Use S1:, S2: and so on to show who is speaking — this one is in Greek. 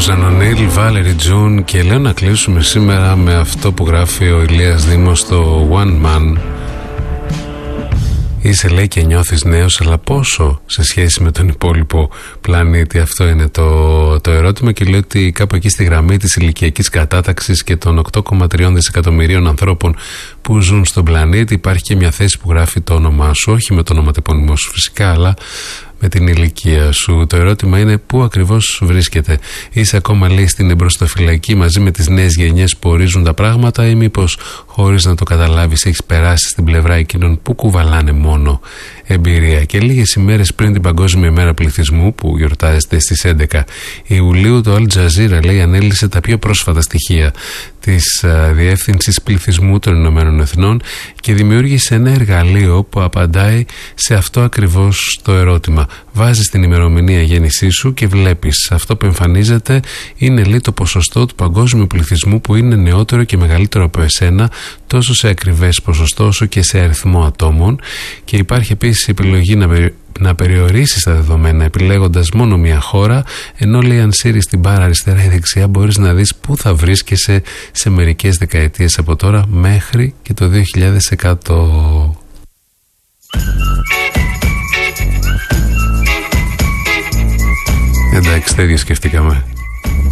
S1: Ζανονίλ, Βάλερι Τζουν, και λέω να κλείσουμε σήμερα με αυτό που γράφει ο Ηλίας Δήμος στο One Man. Είσαι, λέει, και νιώθεις νέος, αλλά πόσο σε σχέση με τον υπόλοιπο πλανήτη? Αυτό είναι το ερώτημα, και λέει ότι κάπου εκεί στη γραμμή της ηλικιακής κατάταξης και των 8,3 δισεκατομμυρίων ανθρώπων που ζουν στον πλανήτη υπάρχει και μια θέση που γράφει το όνομά σου, όχι με το ονοματεπώνυμό σου φυσικά, αλλά με την ηλικία σου. Το ερώτημα είναι πού ακριβώς βρίσκεται. Είσαι ακόμα, λέει, στην εμπροστοφυλακή μαζί με τις νέες γενιές που ορίζουν τα πράγματα, ή μήπως χωρίς να το καταλάβεις έχεις περάσει στην πλευρά εκείνων που κουβαλάνε μόνο εμπειρία? Και λίγες ημέρες πριν την Παγκόσμια Μέρα Πληθυσμού που γιορτάζεται στις 11 Ιουλίου, το Al Jazeera, λέει, ανέλησε τα πιο πρόσφατα στοιχεία της Διεύθυνσης Πληθυσμού των Ηνωμένων Εθνών και δημιούργησε ένα εργαλείο που απαντάει σε αυτό ακριβώς το ερώτημα. Βάζεις την ημερομηνία γέννησή σου και βλέπεις αυτό που εμφανίζεται είναι, λέει, το ποσοστό του παγκόσμιου πληθυσμού που είναι νεότερο και μεγαλύτερο από εσένα, τόσο σε ακριβές ποσοστό όσο και σε αριθμό ατόμων, και υπάρχει επίσης η επιλογή να περιορίσεις τα δεδομένα επιλέγοντας μόνο μια χώρα, ενώ, λέει, αν σύρεις την μπάρα αριστερά ή δεξιά μπορείς να δεις πού θα βρίσκεσαι σε μερικές δεκαετίες από τώρα μέχρι και το 2100. Εντάξει, τέτοιο σκεφτήκαμε.